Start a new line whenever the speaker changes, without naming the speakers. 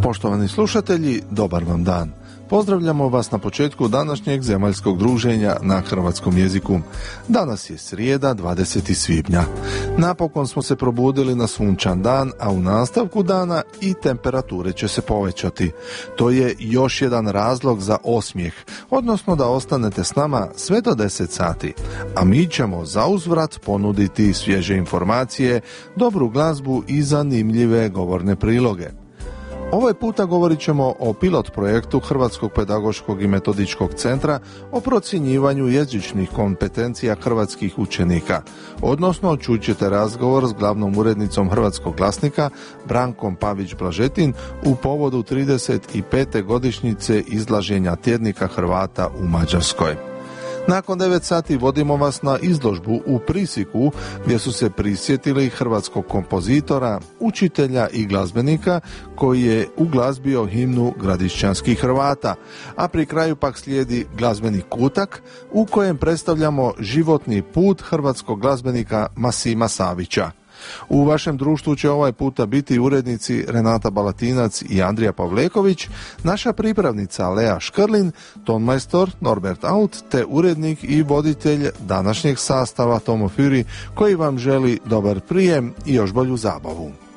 Poštovani slušatelji, dobar vam dan. Pozdravljamo vas na početku današnjeg zemaljskog druženja na hrvatskom jeziku. Danas je srijeda, 20. svibnja. Napokon smo se probudili na sunčan dan, a u nastavku dana i temperature će se povećati. To je još jedan razlog za osmijeh, odnosno da ostanete s nama sve do 10 sati. A mi ćemo zauzvrat ponuditi svježe informacije, dobru glazbu i zanimljive govorne priloge. Ovaj puta govorit ćemo o pilot projektu Hrvatskog pedagoškog i metodičkog centra o procjenjivanju jezičnih kompetencija hrvatskih učenika, odnosno čućete razgovor s glavnom urednicom Hrvatskog glasnika Brankom Pavić-Blažetin u povodu 35. godišnjice izlaženja tjednika Hrvata u Mađarskoj. Nakon 9 sati vodimo vas na izložbu u Prisiku, gdje su se prisjetili hrvatskog kompozitora, učitelja i glazbenika koji je uglazbio himnu gradišćanskih Hrvata, a pri kraju pak slijedi glazbeni kutak u kojem predstavljamo životni put hrvatskog glazbenika Masima Savića. U vašem društvu će ovaj puta biti urednici Renata Balatinac i Andrija Pavleković, naša pripravnica Lea Škrlin, tonmajstor Norbert Aut te urednik i voditelj današnjeg sastava Tomo Fyri, koji vam želi dobar prijem i još bolju zabavu.